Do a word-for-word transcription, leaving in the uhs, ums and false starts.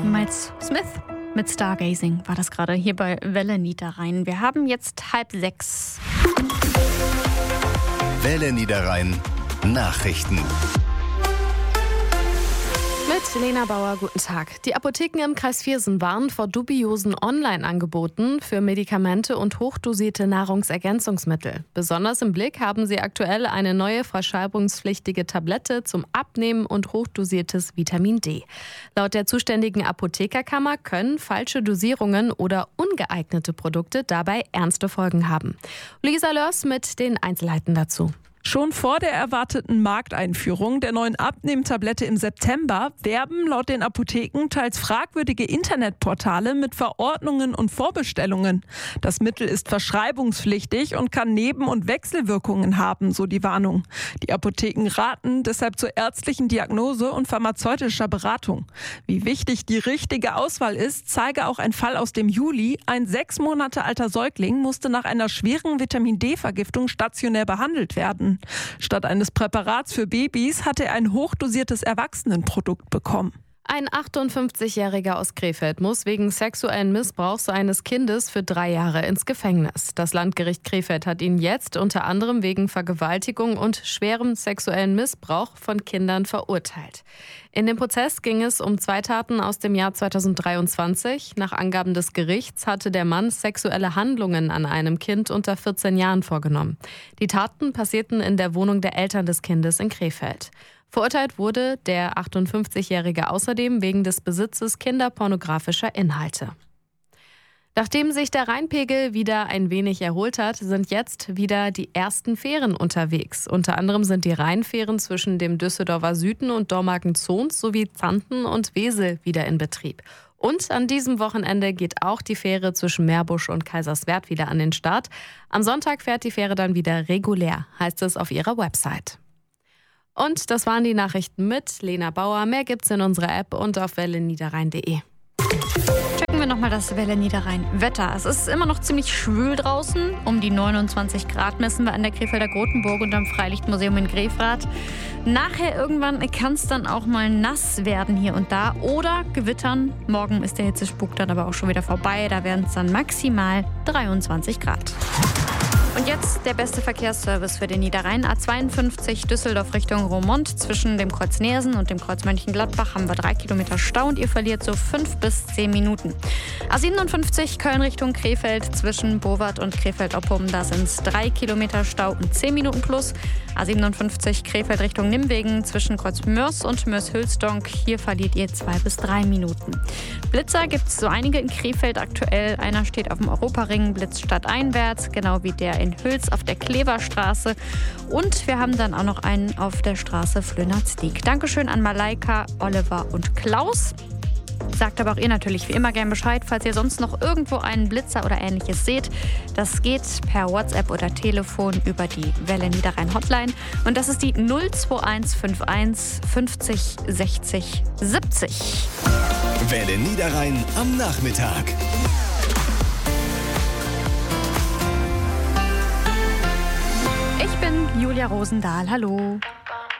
Miles Smith mit Stargazing war das gerade hier bei Welle Niederrhein. Wir haben jetzt halb sechs. Welle Niederrhein Nachrichten. Mit Lena Bauer, guten Tag. Die Apotheken im Kreis Viersen warnen vor dubiosen Online-Angeboten für Medikamente und hochdosierte Nahrungsergänzungsmittel. Besonders im Blick haben sie aktuell eine neue verschreibungspflichtige Tablette zum Abnehmen und hochdosiertes Vitamin D. Laut der zuständigen Apothekerkammer können falsche Dosierungen oder ungeeignete Produkte dabei ernste Folgen haben. Lisa Lörs mit den Einzelheiten dazu. Schon vor der erwarteten Markteinführung der neuen Abnehmtablette im September werben laut den Apotheken teils fragwürdige Internetportale mit Verordnungen und Vorbestellungen. Das Mittel ist verschreibungspflichtig und kann Neben- und Wechselwirkungen haben, so die Warnung. Die Apotheken raten deshalb zur ärztlichen Diagnose und pharmazeutischer Beratung. Wie wichtig die richtige Auswahl ist, zeige auch ein Fall aus dem Juli. Ein sechs Monate alter Säugling musste nach einer schweren Vitamin-D-Vergiftung stationär behandelt werden. Statt eines Präparats für Babys hatte er ein hochdosiertes Erwachsenenprodukt bekommen. Ein achtundfünfzigjähriger aus Krefeld muss wegen sexuellen Missbrauchs seines Kindes für drei Jahre ins Gefängnis. Das Landgericht Krefeld hat ihn jetzt unter anderem wegen Vergewaltigung und schwerem sexuellen Missbrauch von Kindern verurteilt. In dem Prozess ging es um zwei Taten aus dem Jahr zweitausenddreiundzwanzig. Nach Angaben des Gerichts hatte der Mann sexuelle Handlungen an einem Kind unter vierzehn Jahren vorgenommen. Die Taten passierten in der Wohnung der Eltern des Kindes in Krefeld. Verurteilt wurde der achtundfünfzigjährige außerdem wegen des Besitzes kinderpornografischer Inhalte. Nachdem sich der Rheinpegel wieder ein wenig erholt hat, sind jetzt wieder die ersten Fähren unterwegs. Unter anderem sind die Rheinfähren zwischen dem Düsseldorfer Süden und Dormagen-Zons sowie Zanten und Wesel wieder in Betrieb. Und an diesem Wochenende geht auch die Fähre zwischen Meerbusch und Kaiserswerth wieder an den Start. Am Sonntag fährt die Fähre dann wieder regulär, heißt es auf ihrer Website. Und das waren die Nachrichten mit Lena Bauer. Mehr gibt's in unserer App und auf welle niederrhein punkt de. Checken wir nochmal das Welle Niederrhein Wetter. Es ist immer noch ziemlich schwül draußen. Um die neunundzwanzig Grad messen wir an der Krefelder Grotenburg und am Freilichtmuseum in Grefrath. Nachher irgendwann kann es dann auch mal nass werden hier und da oder gewittern. Morgen ist der Hitzespuk dann aber auch schon wieder vorbei. Da werden es dann maximal dreiundzwanzig Grad. Und jetzt der beste Verkehrsservice für den Niederrhein. A zweiundfünfzig Düsseldorf Richtung Roermond. Zwischen dem Kreuz Neersen und dem Kreuz Mönchengladbach haben wir drei Kilometer Stau und ihr verliert so fünf bis zehn Minuten. A siebenundfünfzig Köln Richtung Krefeld. Zwischen Bowart und Krefeld-Oppum, da sind es drei Kilometer Stau und zehn Minuten plus. A siebenundfünfzig Krefeld Richtung Nimwegen. Zwischen Kreuz Mörs und Mörs-Hülsdonk. Hier verliert ihr zwei bis drei Minuten. Blitzer gibt es so einige in Krefeld aktuell. Einer steht auf dem Europaring, blitzt stadteinwärts, genau wie der in Hüls auf der Kleverstraße. Und wir haben dann auch noch einen auf der Straße Flönerz-Diek. Dankeschön an Malaika, Oliver und Klaus. Sagt aber auch ihr natürlich wie immer gern Bescheid, falls ihr sonst noch irgendwo einen Blitzer oder Ähnliches seht. Das geht per WhatsApp oder Telefon über die Welle Niederrhein Hotline. Und das ist die null zwei eins fünf eins fünfzig sechzig siebzig. Welle Niederrhein am Nachmittag. Ich bin Julia Rosendahl. Hallo.